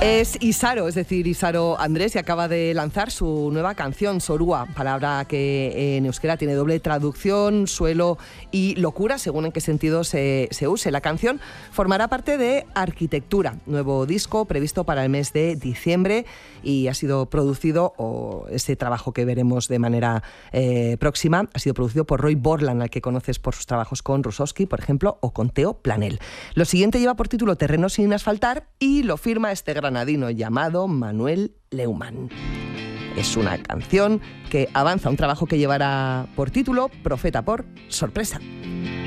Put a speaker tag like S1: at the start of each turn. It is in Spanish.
S1: Es Isaro, es decir, Isaro Andrés, y acaba de lanzar su nueva canción, Zorua, palabra que en euskera tiene doble traducción, suelo y locura, según en qué sentido se use. La canción formará parte de Arquitectura, nuevo disco previsto para el mes de diciembre, y ha sido producido, o ese trabajo que veremos de manera próxima, ha sido producido por Roy Borland, al que conoces por sus trabajos con Rusowski, por ejemplo, o con Teo Planel. Lo siguiente lleva por título Terreno sin asfaltar y lo firma este granadino llamado Manuel Leumann. Es una canción que avanza un trabajo que llevará por título Profeta por sorpresa.